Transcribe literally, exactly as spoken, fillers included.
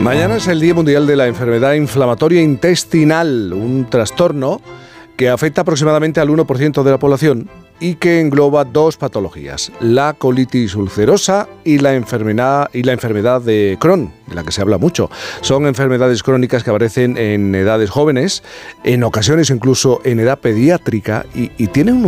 Mañana es el Día Mundial de la Enfermedad Inflamatoria Intestinal, un trastorno que afecta aproximadamente al uno por ciento de la población y que engloba dos patologías, la colitis ulcerosa y la enfermedad, y la enfermedad de Crohn, de la que se habla mucho. Son enfermedades crónicas que aparecen en edades jóvenes, en ocasiones incluso en edad pediátrica y, y tienen un